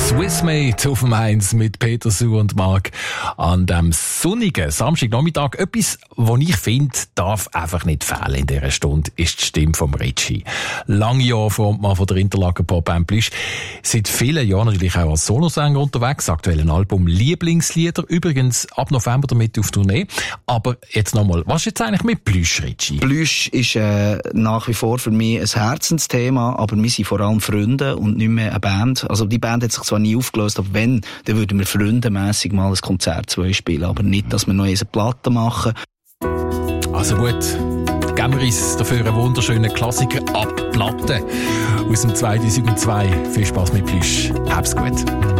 Swissmade auf dem 1 mit Peter, Sue und Marc an dem sonnigen Samstagnachmittag. Etwas, was ich finde, darf einfach nicht fehlen in dieser Stunde, ist die Stimme von Ritchie. Lange Jahre Frontmann von der Interlaken Popband Plüsch. Seit vielen Jahren natürlich auch als Solosänger unterwegs. Aktuell ein Album Lieblingslieder. Übrigens ab November damit auf Tournee. Aber jetzt nochmal, was ist jetzt eigentlich mit Plüsch, Ritchie? Plüsch ist nach wie vor für mich ein Herzensthema, aber wir sind vor allem Freunde und nicht mehr eine Band. Also die Band hat sich zwar nie aufgelöst, aber wenn, dann würden wir freundemässig mal ein Konzert 2 spielen, aber nicht, dass wir noch eine Platte machen. Also gut, geben wir uns dafür einen wunderschönen Klassiker ab Platte aus dem 2002. Viel Spass mit Plüsch. Hab's gut.